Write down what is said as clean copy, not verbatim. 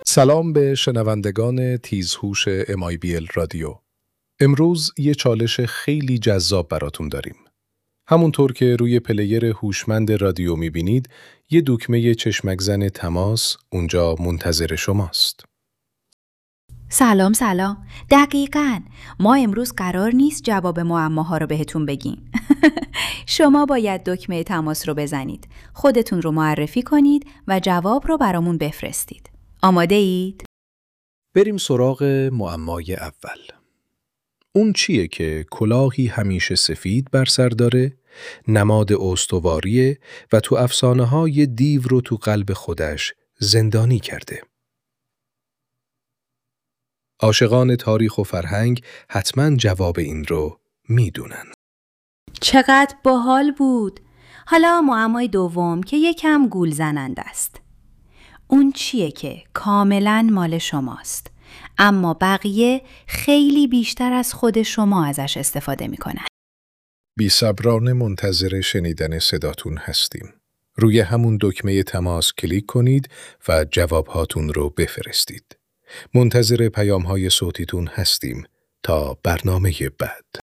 سلام به شنوندگان تیزهوش MIBL رادیو. امروز یه چالش خیلی جذاب براتون داریم. همونطور که روی پلیر هوشمند رادیو میبینید، یه دکمه چشمک زن تماس اونجا منتظر شماست. سلام. دقیقاً ما امروز قرار نیست جواب معماها رو بهتون بگیم. شما باید دکمه تماس رو بزنید، خودتون رو معرفی کنید و جواب رو برامون بفرستید. آماده اید؟ بریم سراغ معمای اول. اون چیه که کلاهی همیشه سفید بر سر داره، نماد استواریه و تو افسانه‌ها یه دیو رو تو قلب خودش زندانی کرده؟ عاشقان تاریخ و فرهنگ حتما جواب این رو میدونن. چقدر باحال بود! حالا معمای دوم که یکم گول زننده است. اون چیه که کاملاً مال شماست، اما بقیه خیلی بیشتر از خود شما ازش استفاده میکنن. بی‌صبرانه منتظر شنیدن صداتون هستیم. روی همون دکمه تماس کلیک کنید و جواب هاتون رو بفرستید. منتظر پیام های صوتیتون هستیم تا برنامه بعد.